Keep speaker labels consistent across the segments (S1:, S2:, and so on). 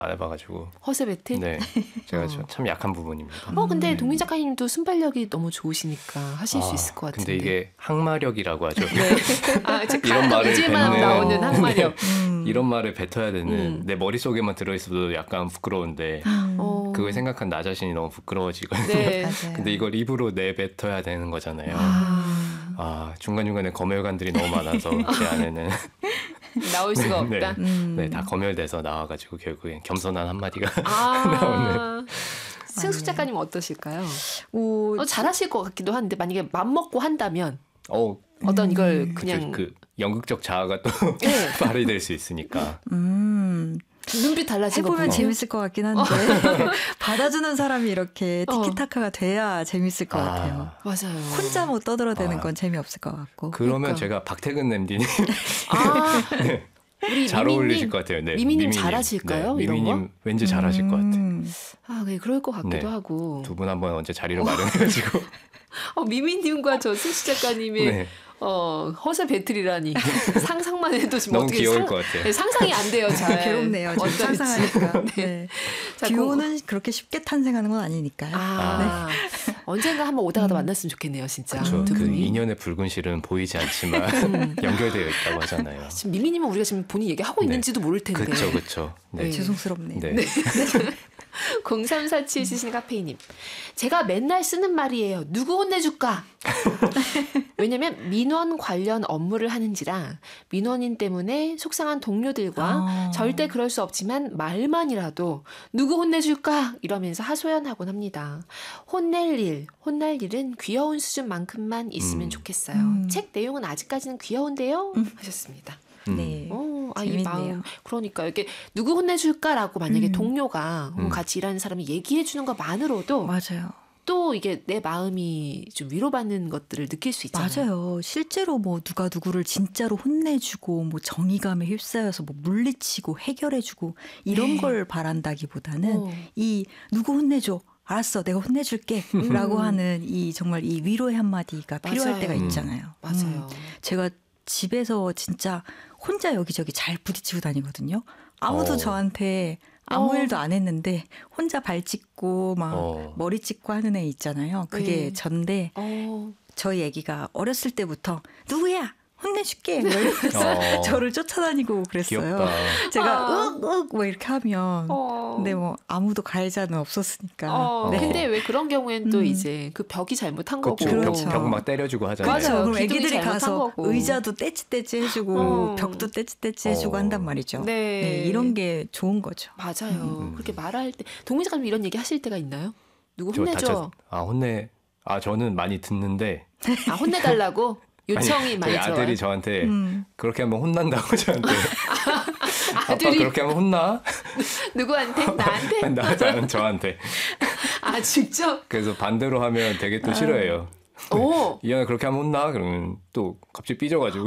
S1: 안 해봐가지고.
S2: 허세 배틀?
S1: 네, 제가 참 약한 부분입니다.
S2: 근데 동민 작가님도 순발력이 너무 좋으시니까 하실 수 있을 것 같은데.
S1: 근데 이게 항마력이라고 하죠.
S2: 네. 이런 말을 뱉는 나오는 항마력.
S1: 이런 말을 뱉어야 되는 내 머릿속에만 들어있어도 약간 부끄러운데 그걸 생각한 나 자신이 너무 부끄러워지거든요.
S2: 네.
S1: 근데 이걸 입으로 내뱉어야 되는 거잖아요. 중간중간에 검열관들이 너무 많아서 제 안에는
S2: 나올 수가 없다.
S1: 네, 다 검열돼서 나와가지고 결국엔 겸손한 한마디가 나오는.
S2: 승숙 작가님 어떠실까요? 잘하실 것 같기도 한데 만약에 맘먹고 한다면 어떤 이걸 그냥
S1: 그 연극적 자아가 또 발휘될 수 있으니까.
S2: 눈빛 달라진 거
S3: 해보면 재밌을 것 같긴 한데 받아주는 사람이 이렇게 티키타카가 돼야 재밌을 것 같아요.
S2: 맞아요.
S3: 혼자 뭐 떠들어대는 건 재미없을 것 같고.
S1: 그러면 제가 박태근 MD님 네.
S2: 우리
S1: 잘 어울리실 것 같아요. 네.
S2: 미미님 잘하실까요?
S1: 네.
S2: 이런
S1: 미미님
S2: 거?
S1: 왠지 잘하실 것 같아요.
S2: 네, 그럴 것 같기도 하고.
S1: 두 분 한번 언제 자리를 마련해가지고.
S2: 미미님과 저 승수 작가님의 허세 배틀이라니 상상만 해도 지금
S1: 너무
S2: 어떻게
S1: 귀여울 것 같아요.
S2: 네, 상상이 안 돼요. 잘.
S3: 괴롭네요. 지금 상상하니까.
S2: 네.
S3: 자, 듀오는 그렇게 쉽게 탄생하는 건 아니니까요.
S2: 네. 언젠가 한번 오다 가다 만났으면 좋겠네요. 진짜.
S1: 그렇죠. 그 인연의 붉은 실은 보이지 않지만 연결되어 있다고 하잖아요.
S2: 지금 미미님은 우리가 지금 본인 얘기하고 있는지도 모를 텐데.
S1: 그렇죠. 네.
S3: 죄송스럽네요.
S1: 네.
S2: 0347 쓰시는 카페이님. 제가 맨날 쓰는 말이에요. 누구 혼내줄까? 왜냐면 민원 관련 업무를 하는지라 민원인 때문에 속상한 동료들과 절대 그럴 수 없지만 말만이라도 누구 혼내줄까? 이러면서 하소연하곤 합니다. 혼날 일은 귀여운 수준만큼만 있으면 좋겠어요. 책 내용은 아직까지는 귀여운데요? 하셨습니다.
S3: 네.
S2: 이 마음. 그러니까 이렇게 누구 혼내줄까라고 만약에 동료가 같이 일하는 사람이 얘기해 주는 것만으로도
S3: 맞아요.
S2: 또 이게 내 마음이 좀 위로받는 것들을 느낄 수 있잖아요.
S3: 맞아요. 실제로 뭐 누가 누구를 진짜로 혼내주고 뭐 정의감에 휩싸여서 뭐 물리치고 해결해주고 이런 걸 바란다기보다는 이 누구 혼내줘. 알았어, 내가 혼내줄게. 라고 하는 이 정말 이 위로의 한마디가 필요할 때가 있잖아요.
S2: 맞아요.
S3: 제가 집에서 진짜 혼자 여기저기 잘 부딪히고 다니거든요. 아무도 저한테 아무 일도 안 했는데 혼자 발 찢고 막 머리 찢고 하는 애 있잖아요. 그게 전데 저희 애기가 어렸을 때부터 누구야? 혼내줄게. 뭐 이러면서 저를 쫓아다니고 그랬어요.
S1: 귀엽다.
S3: 제가 뭐 이렇게 하면 근데 뭐 아무도 가해자는 없었으니까.
S2: 네. 근데 왜 그런 경우엔 또 이제 그 벽이 잘못한 거고.
S3: 그렇죠.
S1: 벽 막 때려주고 하잖아요.
S3: 맞아요. 그럼
S2: 기둥이
S3: 애기들이 가서
S2: 거고.
S3: 의자도 떼찌떼찌 해주고 벽도 떼찌떼찌 해주고 한단 말이죠.
S2: 네.
S3: 이런 게 좋은 거죠.
S2: 맞아요. 그렇게 말할 때 동민 작가님 이런 얘기 하실 때가 있나요? 누구 혼내줘.
S1: 저는 많이 듣는데.
S2: 혼내달라고? 요청이 많이 들어요.
S1: 아들이 저한테 그렇게 하면 혼난다고 저한테.
S2: 아들이
S1: 아빠 그렇게 하면 혼나?
S2: 누구한테? 나한테?
S1: 나는 저한테.
S2: 직접?
S1: 그래서 반대로 하면 되게 또 싫어해요. 이현아 그렇게 하면 혼나? 그러면 또 갑자기 삐져가지고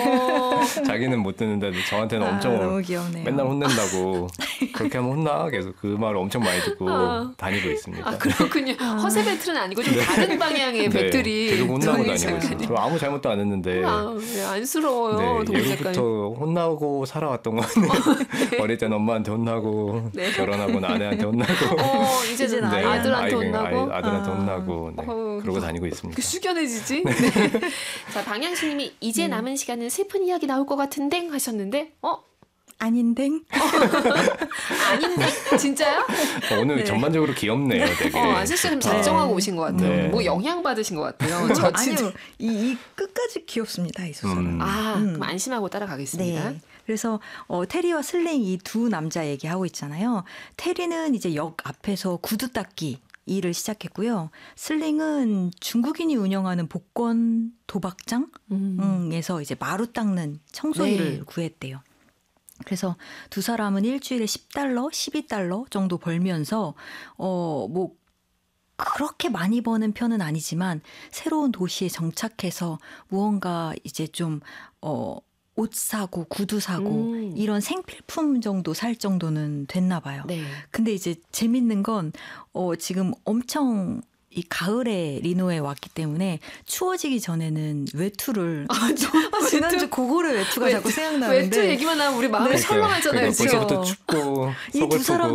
S1: 자기는 못 듣는데 저한테는 엄청
S3: 너무 귀엽네요.
S1: 맨날 혼낸다고. 그렇게 하면 혼나? 그래서 그 말을 엄청 많이 듣고 다니고 있습니다.
S2: 그렇군요. 허세 배틀은 아니고 좀 다른 방향의 배틀이
S1: 계속 혼나고 다니고 있어요. 아무 잘못도 안 했는데
S2: 안쓰러워요.
S1: 예로부터 혼나고 살아왔던 건 어릴 땐 엄마한테 혼나고 결혼하고 아내한테 혼나고
S3: 이제는
S2: 아들한테 혼나고
S1: 아들한테 혼나고 그러고 다니고 있습니다.
S2: 숙연해지지? 자, 방향수님이 이제 남은 시간은 슬픈 이야기 나올 것 같은데 하셨는데
S3: 아닌댕?
S2: 아닌데? 진짜요?
S1: 오늘 전반적으로 귀엽네요, 되게.
S2: 안슬 씨가 좀 작정하고 오신 것 같아요. 뭐 영향 받으신 것 같아요.
S3: 아니요, 이 끝까지 귀엽습니다, 이 소설은.
S2: 그럼 안심하고 따라가겠습니다.
S3: 네. 그래서 테리와 슬링 이 두 남자 얘기하고 있잖아요. 테리는 이제 역 앞에서 구두 닦기 일을 시작했고요. 슬링은 중국인이 운영하는 복권 도박장에서 이제 마루 닦는 청소일을 구했대요. 그래서 두 사람은 일주일에 $10, $12 정도 벌면서 뭐 그렇게 많이 버는 편은 아니지만 새로운 도시에 정착해서 무언가 이제 좀 옷 사고 구두 사고 이런 생필품 정도 살 정도는 됐나 봐요.
S2: 네.
S3: 근데 이제 재밌는 건 지금 엄청 이 가을에 리노에 왔기 때문에 추워지기 전에는 외투를 지난주 그거를 외투가 자꾸 생각나는데
S2: 외투 얘기만 하면 우리 마음이
S3: 네.
S2: 설렁하잖아요.
S1: 벌써부터 춥고
S3: 이 두 사람